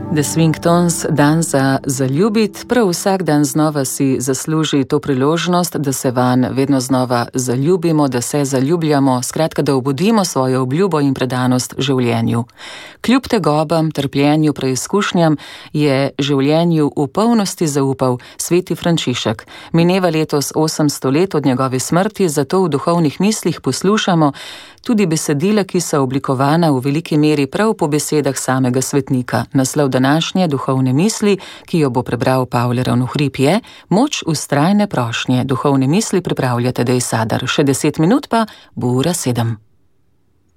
The Swingtones, dan za zaljubit, prav vsak dan znova si zasluži to priložnost, da se vanj vedno znova zaljubimo, da se zaljubljamo, skratka, da obudimo svojo obljubo in predanost življenju. Kljub tegobam, trpljenju, preizkušnjam je življenju v polnosti zaupal sveti Frančišek. Mineva letos 800 let od njegove smrti, zato v duhovnih mislih poslušamo tudi besedila, ki so oblikovana v veliki meri prav po besedah samega svetnika. Naslov današnje duhovne misli, ki jo bo prebral Pavle Ravnohrib, je Moč vztrajne prošnje. Duhovne misli pripravlja Tadej Sadar. Še 10 minut pa bo ura 7.